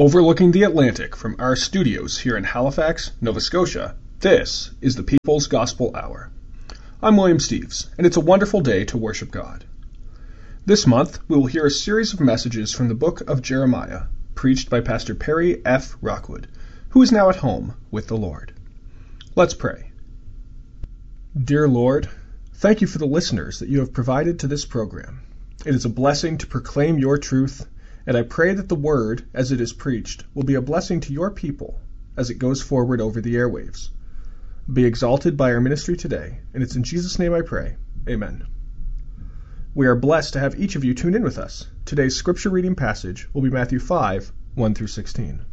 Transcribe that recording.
Overlooking the Atlantic from our studios here in Halifax, Nova Scotia, this is the People's Gospel Hour. I'm William Steves, and it's a wonderful day to worship God. This month, we will hear a series of messages from the book of Jeremiah, preached by Pastor Perry F. Rockwood, who is now at home with the Lord. Let's pray. Dear Lord, thank you for the listeners that you have provided to this program. It is a blessing to proclaim your truth, and I pray that the word, as it is preached, will be a blessing to your people as it goes forward over the airwaves. Be exalted by our ministry today, and it's in Jesus' name I pray. Amen. We are blessed to have each of you tune in with us. Today's scripture reading passage will be Matthew 5, 1 through 16.